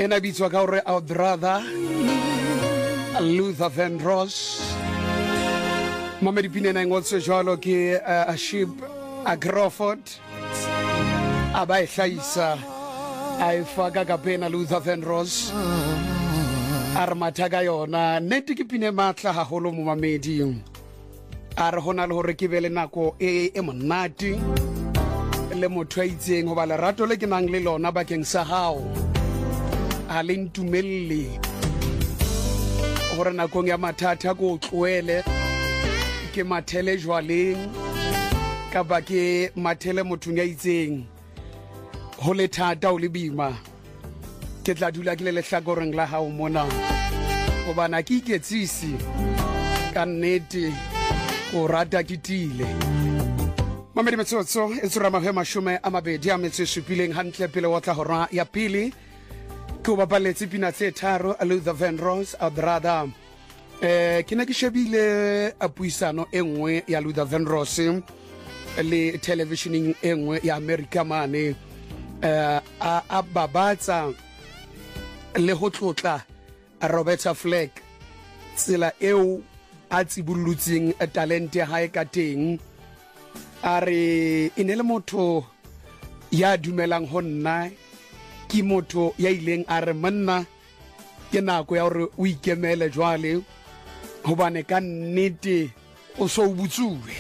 ena bitswa ka hore our brother Luther Vandross Mamedi Pinena ngotse jwalo ke Ashib Agroford aba e hlaisa a e faka ka pena Luther Vandross armata ka yona nete ke pine matla haholo mo mamedi a re hona le hore ke bele nako e monate le motho a itseng ho ba lerato le ke nang le lona bakeng sa hao a le ntumelle gore nakong ya mathata ko tloele ke mathele jwaleng ka ba ke mathele mothong ya itseng ho le thata o le bima ke tla dula ke le lehlakoreng la hao mona go bana ke iketsisi ka nnete o rata kitile Mamedi Metsotso e tsura mahema shume amabedi a metse supileng hantle pele wa tla hora ya pili ke o bapaletse pina tse tharo Luther Vandross a brother ke na ke shebile a puisano engwe ya Luther Vandross le televisioning engwe ya America mane a babatsa le ho tlotla Roberta Fleck tsela eo a tsibullutseng talent ya hae ka teng are inele motho ya dumelang ho nna ke motho ya ileng a re monna ke nako ya hore o ikemele jwale hobane ka nnete o so butsuwe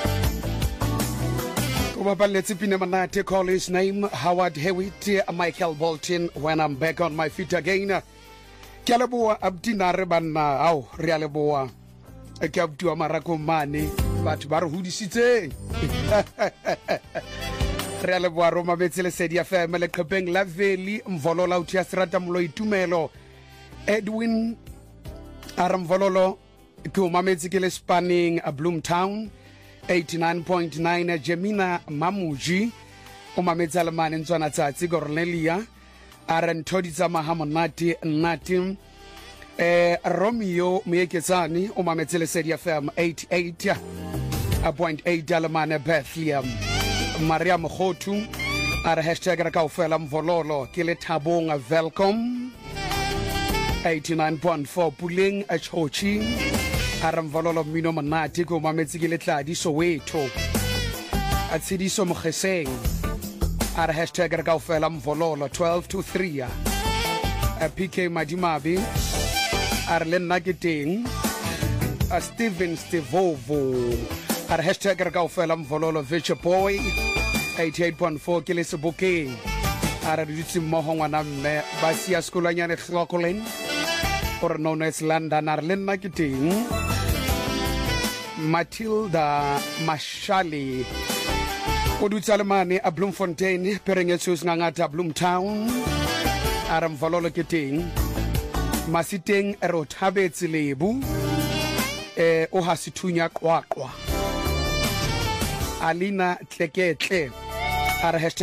o bapaletse pina manate call his name Howard Hewitt Michael Bolton when I'm back on my feet again ke a leboa abdina re banna ao re a leboa ke abtua marako mane batho ba re hudisitseng re a leboa Roma Betsele Sedi FM le Qhepeng la Valley Mvolola o tia serata molo itumelo Edwin Aramvololo ke o mametse ke le spanning a Bloomtown 89.9 Gemina Mamuji o mametse alemane ntswana tsatsi Cornelia Arantoditsa Mahamonati Natim Romeo Muyeketsani o mametse le Sedi FM 88.8 alemane Bethlehem Maria Mkhotu are hashtag re kaofela Mvololo ke le Thabong welcome 89.4 Puleng a Chochi are Mvololo Mino Manati ko mametse ke le Tladi Soweto a Tsidiso Mkheseng are hashtag re kaofela Mvololo 12 to 3 a PK Madimabi are le nna ke teng a Steven Stevovo are hashtag re kaofela Mvololo Virtual Boy 88.4 ke le Sebokeng are re ditse mmoho ngwana mme ba sia sekolanyane Clocolen or known as London are le nna ke teng Matilda Mashali o dutsa le mane a Bloemfontein Perengetsos ngangata Bloomtown are Mvololo ke teng Masiteng Rothabetse Lebu o hasithunya qwaqwa Alina Tleketle are